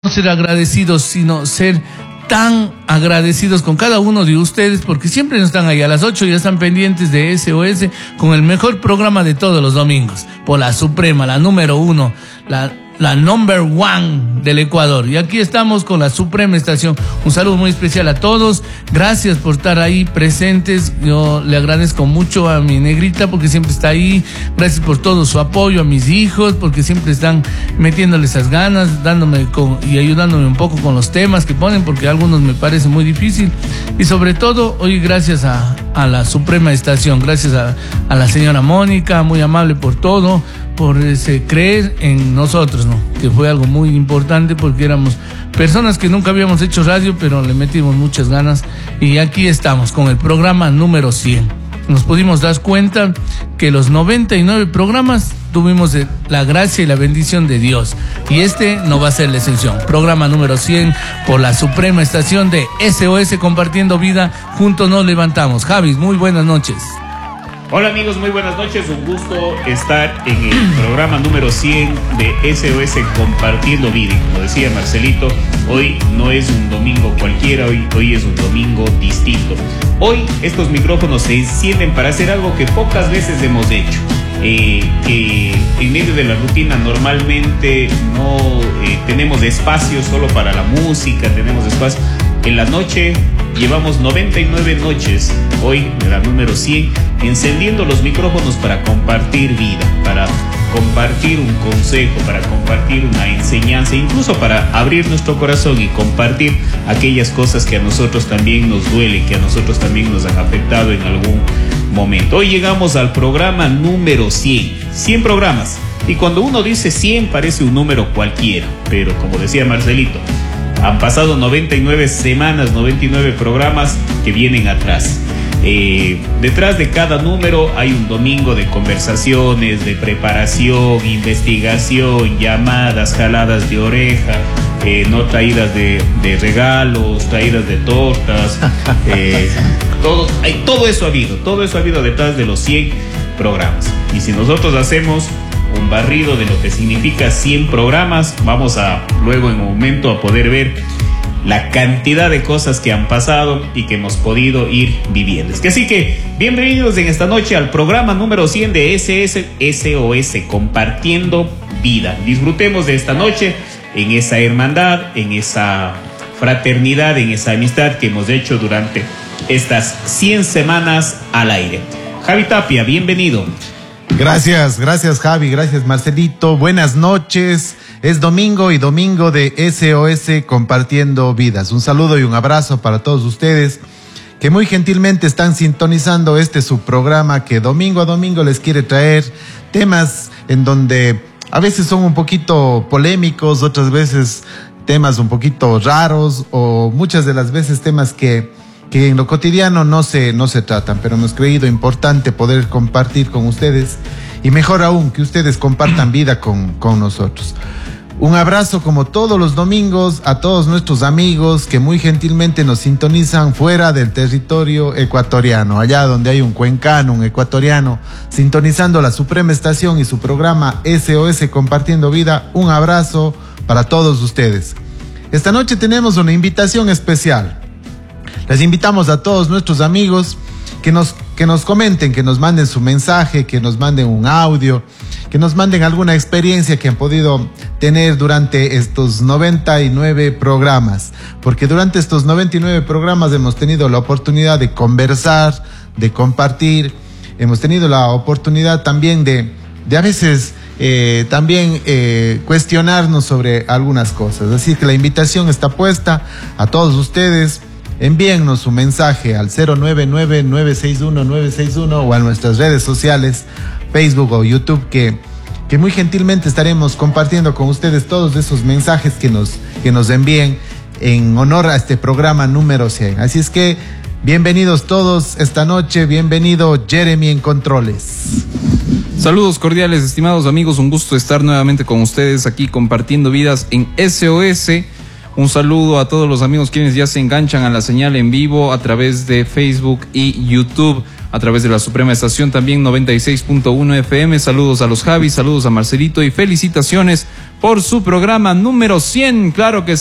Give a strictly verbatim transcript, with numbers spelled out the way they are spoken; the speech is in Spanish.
ser agradecidos, sino ser tan agradecidos con cada uno de ustedes, porque siempre nos están ahí a las ocho, ya están pendientes de S O S con el mejor programa de todos los domingos, por la Suprema, la número uno, la, la number one del Ecuador. Y aquí estamos con la Suprema Estación. Un saludo muy especial a todos, gracias por estar ahí presentes. Yo le agradezco mucho a mi negrita porque siempre está ahí, gracias por todo su apoyo, a mis hijos porque siempre están metiéndole esas ganas, dándome con, y ayudándome un poco con los temas que ponen, porque algunos me parece muy difícil. Y sobre todo hoy gracias a, a la Suprema Estación, gracias a, a la señora Mónica, muy amable por todo, por ese creer en nosotros, ¿no? Que fue algo muy importante porque éramos personas que nunca habíamos hecho radio, pero le metimos muchas ganas y aquí estamos con el programa número cien. Nos pudimos dar cuenta que los noventa y nueve programas tuvimos la gracia y la bendición de Dios, y este no va a ser la excepción. Programa número cien por la Suprema Estación de S O S, compartiendo vida, juntos nos levantamos. Javis, muy buenas noches. Hola amigos, muy buenas noches, un gusto estar en el programa número cien de S O S Compartiendo Vida. Como decía Marcelito, hoy no es un domingo cualquiera, hoy, hoy es un domingo distinto. Hoy estos micrófonos se encienden para hacer algo que pocas veces hemos hecho. Eh, que en medio de la rutina normalmente no eh, tenemos espacio solo para la música, tenemos espacio en la noche. Llevamos noventa y nueve noches, hoy la número cien, encendiendo los micrófonos para compartir vida, para compartir un consejo, para compartir una enseñanza, incluso para abrir nuestro corazón y compartir aquellas cosas que a nosotros también nos duelen, que a nosotros también nos han afectado en algún momento. Hoy llegamos al programa número cien, cien programas, y cuando uno dice cien parece un número cualquiera, pero como decía Marcelito, han pasado noventa y nueve semanas, noventa y nueve programas que vienen atrás. Eh, detrás de cada número hay un domingo de conversaciones, de preparación, investigación, llamadas, jaladas de oreja, eh, no traídas de, de regalos, traídas de tortas. Eh, todo, hay, todo eso ha habido, todo eso ha habido detrás de los cien programas. Y si nosotros hacemos un barrido de lo que significa cien programas, vamos a luego en un momento a poder ver la cantidad de cosas que han pasado y que hemos podido ir viviendo. Es que así que bienvenidos en esta noche al programa número cien de S O S Compartiendo Vida. Disfrutemos de esta noche en esa hermandad, en esa fraternidad, en esa amistad que hemos hecho durante estas cien semanas al aire. Javi Tapia, bienvenido. Gracias, gracias Javi, gracias Marcelito, buenas noches. Es domingo y domingo de S O S Compartiendo Vidas. Un saludo y un abrazo para todos ustedes que muy gentilmente están sintonizando este su programa que domingo a domingo les quiere traer temas en donde a veces son un poquito polémicos, otras veces temas un poquito raros o muchas de las veces temas que que en lo cotidiano no se, no se tratan, pero hemos creído importante poder compartir con ustedes y mejor aún que ustedes compartan vida con, con nosotros. Un abrazo como todos los domingos a todos nuestros amigos que muy gentilmente nos sintonizan fuera del territorio ecuatoriano, allá donde hay un cuencano, un ecuatoriano, sintonizando la Suprema Estación y su programa S O S Compartiendo Vida. Un abrazo para todos ustedes. Esta noche tenemos una invitación especial. Les invitamos a todos nuestros amigos que nos, que nos comenten, que nos manden su mensaje, que nos manden un audio, que nos manden alguna experiencia que han podido tener durante estos noventa y nueve programas. Porque durante estos noventa y nueve programas hemos tenido la oportunidad de conversar, de compartir, hemos tenido la oportunidad también de, de a veces eh, también eh, cuestionarnos sobre algunas cosas. Así que la invitación está puesta a todos ustedes. Envíennos su mensaje al cero nueve nueve, nueve seis uno, nueve seis uno o a nuestras redes sociales, Facebook o YouTube, que, que muy gentilmente estaremos compartiendo con ustedes todos esos mensajes que nos, que nos envíen en honor a este programa número cien. Así es que bienvenidos todos esta noche, bienvenido Jeremy en Controles. Saludos cordiales, estimados amigos, un gusto estar nuevamente con ustedes aquí compartiendo vidas en S O S. Un saludo a todos los amigos quienes ya se enganchan a la señal en vivo a través de Facebook y YouTube. a través de la Suprema Estación también noventa y seis punto uno F M. Saludos a los Javis, saludos a Marcelito y felicitaciones por su programa número cien. Claro que sí.